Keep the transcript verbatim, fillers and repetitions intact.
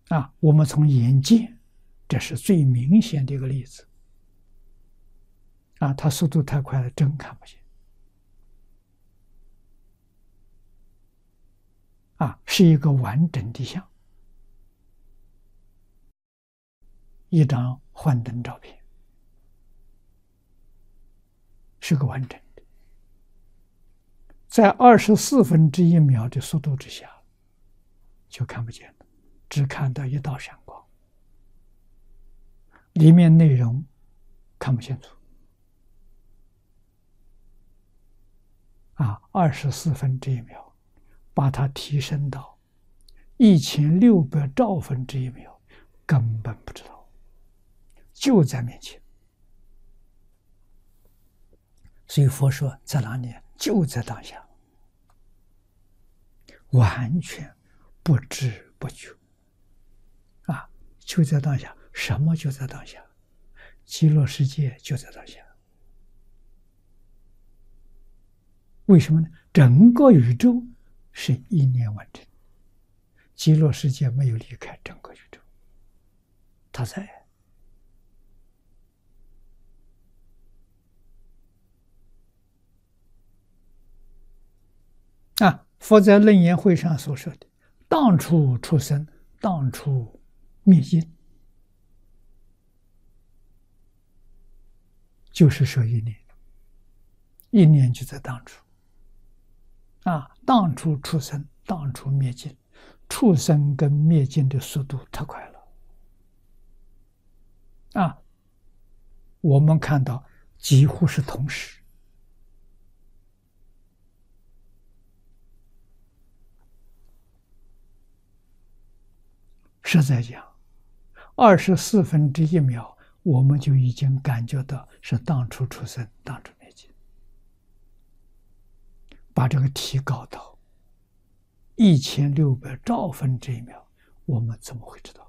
啊，我们从眼见，这是最明显的一个例子。啊，它速度太快了，真看不见。啊，是一个完整的像，一张幻灯照片，是个完整的，在二十四分之一秒的速度之下，就看不见了，只看到一道闪光，里面内容看不清楚。啊，二十四分之一秒，把它提升到一千六百兆分之一秒，根本不知道，就在面前。所以佛说在哪里？就在当下，完全不知不觉。啊，就在当下，什么就在当下？极乐世界就在当下。为什么呢？整个宇宙是一念完成，极乐世界没有离开整个宇宙，它在。啊，佛在楞严会上所说的“当处出生，当处灭尽”，就是说一念，一念就在当处。啊，当处出生，当处灭尽，出生跟灭尽的速度太快了。啊，我们看到几乎是同时。实在讲，二十四分之一秒，我们就已经感觉到是当初出生，当初灭尽。把这个提高到一千六百兆分之一秒，我们怎么会知道？